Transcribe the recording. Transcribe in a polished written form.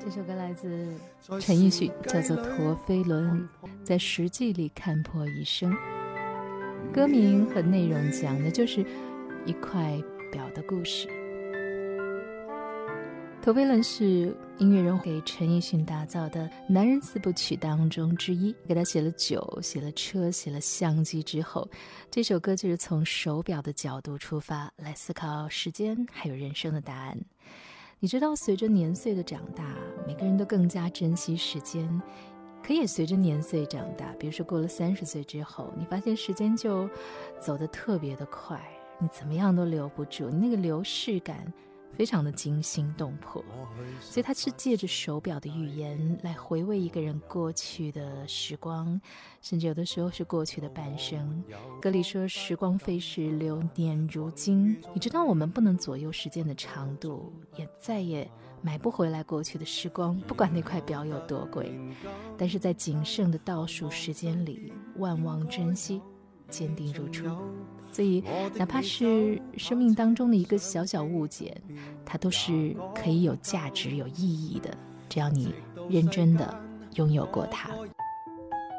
这首歌来自陈奕迅，叫做《陀飞轮》，在实际里看破一生。歌名和内容讲的就是一块表的故事。陀飞轮是音乐人给陈奕迅打造的男人四部曲当中之一，给他写了酒，写了车，写了相机之后，这首歌就是从手表的角度出发来思考时间还有人生的答案。你知道，随着年岁的长大，每个人都更加珍惜时间，可以随着年岁长大，比如说过了30岁之后，你发现时间就走得特别的快，你怎么样都留不住，你那个流逝感非常的惊心动魄。所以他是借着手表的语言来回味一个人过去的时光，甚至有的时候是过去的半生。歌里说时光飞逝，流年如金。你知道我们不能左右时间的长度，也再也买不回来过去的时光，不管那块表有多贵，但是在仅剩的倒数时间里，万望珍惜，坚定如初。所以哪怕是生命当中的一个小小误解，它都是可以有价值有意义的，只要你认真的拥有过它。